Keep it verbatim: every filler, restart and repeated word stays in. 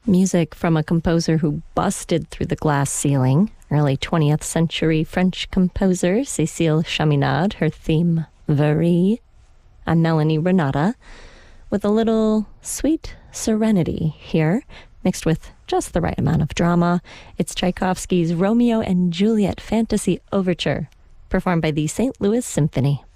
Music from a composer who busted through the glass ceiling, early twentieth century French composer Cécile Chaminade, her theme, Varie. I'm Melanie Renata, with a little sweet serenity here, mixed with just the right amount of drama. It's Tchaikovsky's Romeo and Juliet Fantasy Overture, performed by the Saint Louis Symphony.